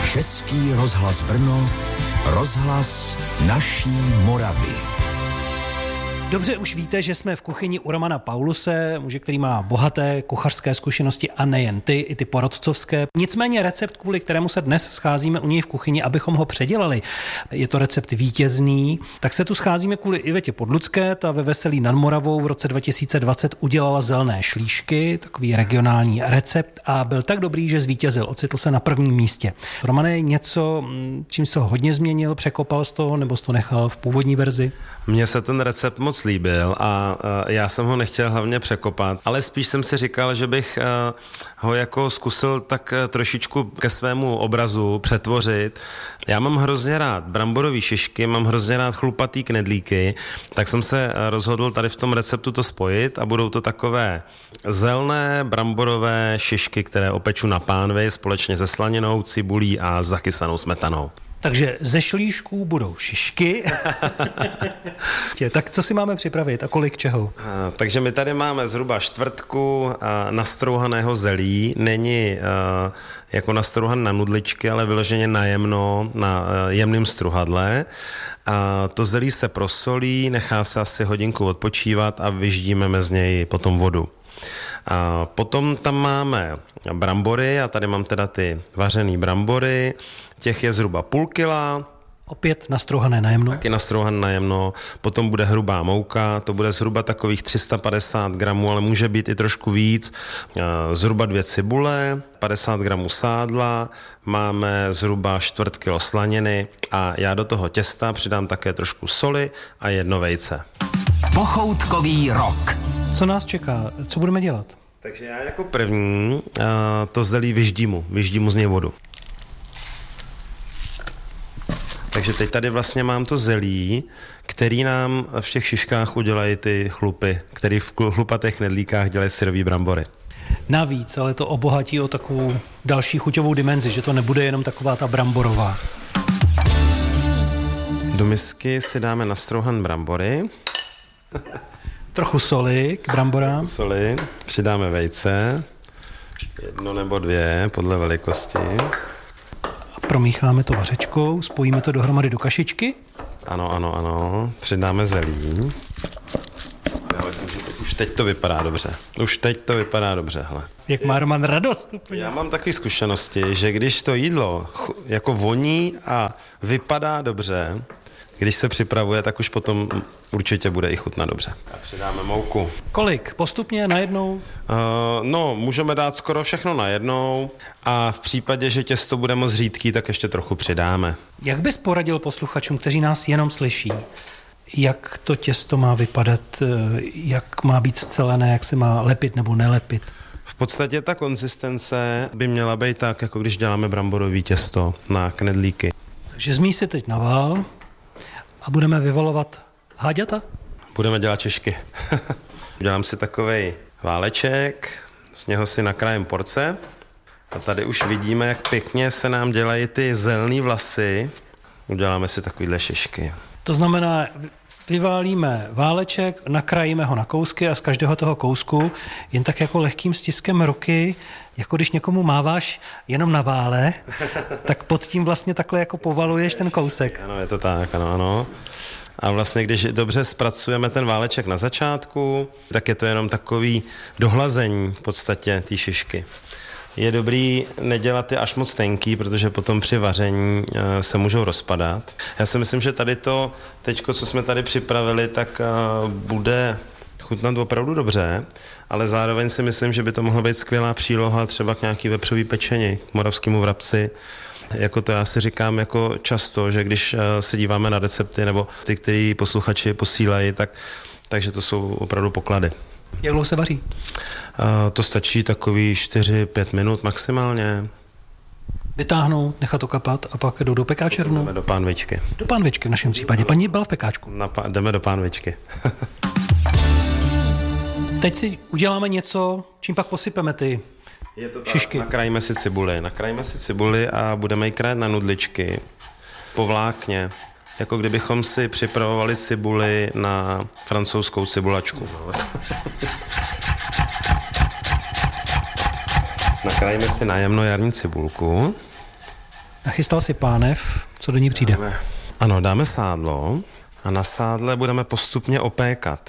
Český rozhlas Brno, rozhlas naší Moravy. Dobře už víte, že jsme v kuchyni u Romana Pauluse, muže, který má bohaté kuchařské zkušenosti a nejen ty, i ty porodcovské. Nicméně recept, kvůli kterému se dnes scházíme u něj v kuchyni, abychom ho předělali, je to recept vítězný, tak se tu scházíme kvůli Ivetě Podlucké, ta ve Veselí nad Moravou v roce 2020 udělala zelené šlíšky, takový regionální recept a byl tak dobrý, že zvítězil, ocitl se na prvním místě. Romane, něco, čím se ho hodně změnil, překopal z toho, nebo jsi to nechal v původní verzi? Mně se ten recept moc líbil a já jsem ho nechtěl hlavně překopat, ale spíš jsem si říkal, že bych ho jako zkusil tak trošičku ke svému obrazu přetvořit. Já mám hrozně rád bramborové šišky, mám hrozně rád chlupatý knedlíky, tak jsem se rozhodl tady v tom receptu to spojit a budou to takové zelené bramborové šišky, které opeču na pánvi společně se slaninou, cibulí a zakysanou smetanou. Takže ze šlíšků budou šišky. Tak co si máme připravit a kolik čeho? Takže my tady máme zhruba čtvrtku nastrouhaného zelí. Není jako nastrouhan na nudličky, ale vyloženě na jemno, na jemném struhadle. A to zelí se prosolí, nechá se asi hodinku odpočívat a vyždíme z něj potom vodu. A potom tam máme brambory, a tady mám teda ty vařený brambory, těch je zhruba půl kila. Opět nastrouhané najemno. Taky nastrouhané najemno, potom bude hrubá mouka, to bude zhruba takových 350 gramů, ale může být i trošku víc, zhruba 2 cibule, 50 gramů sádla, máme zhruba 1/4 kilo slaniny a já do toho těsta přidám také trošku soli a 1 vejce. Pochoutkový rok. Co nás čeká? Co budeme dělat? Takže já jako první to zelí vyždímu z něj vodu. Takže teď tady vlastně mám to zelí, který nám v těch šiškách udělají ty chlupy, který v chlupatých knedlíkách dělají syrový brambory. Navíc, ale to obohatí o takovou další chuťovou dimenzi, že to nebude jenom taková ta bramborová. Do misky si dáme nastrouhan brambory. Trochu soli k bramborám. Soli, přidáme vejce, 1 nebo 2 podle velikosti. A promícháme to vařečkou, spojíme to dohromady do kašičky. Ano, přidáme zelí. Já myslím, že už teď to vypadá dobře. Hele. Jak má Roman radost úplně. Já mám takové zkušenosti, že když to jídlo jako voní a vypadá dobře, když se připravuje, tak už potom určitě bude i chutnat dobře. A přidáme mouku. Kolik? Postupně najednou? Můžeme dát skoro všechno najednou a v případě, že těsto bude moc řídký, tak ještě trochu přidáme. Jak bys poradil posluchačům, kteří nás jenom slyší, jak to těsto má vypadat, jak má být scelené, jak se má lepit nebo nelepit? V podstatě ta konzistence by měla být tak, jako když děláme bramborový těsto na knedlíky. Takže zmíj teď na vál a budeme vyvalovat háďata? Budeme dělat češky. Udělám si takovej váleček, z něho si nakrájím porce a tady už vidíme, jak pěkně se nám dělají ty zelený vlasy. Uděláme si takovýhle šišky. To znamená, vyválíme váleček, nakrájíme ho na kousky a z každého toho kousku jen tak jako lehkým stiskem ruky, jako když někomu máváš jenom na vále, tak pod tím vlastně takhle jako povaluješ ten kousek. Ano, je to tak, ano. A vlastně, když dobře zpracujeme ten váleček na začátku, tak je to jenom takový dohlazení v podstatě té šišky. Je dobrý nedělat je až moc tenký, protože potom při vaření se můžou rozpadat. Já si myslím, že tady to teďko, co jsme tady připravili, tak bude chutnat opravdu dobře, ale zároveň si myslím, že by to mohla být skvělá příloha třeba k nějaký vepřový pečení, k moravskému vrabci. Jako to já si říkám jako často, že když se díváme na recepty nebo ty, který posluchači posílají, takže to jsou opravdu poklady. Jak dlouho se vaří? To stačí takový 4-5 minut maximálně. Vytáhnout, nechat to kapat a pak jdou do pekáče rovnou? Jdeme do pánvičky. Do pánvičky v našem případě. Paní byla v pekáčku. Jdeme do pánvičky. Teď si uděláme něco, čím pak posypeme ty šišky. Nakrájíme si cibuli a budeme ji krájet na nudličky po vlákně. Jako kdybychom si připravovali cibuli na francouzskou cibulačku. Nakrájíme si nájemnou jarní cibulku. Nachystal si pánev, co do ní přijde? Dáme sádlo a na sádle budeme postupně opékat.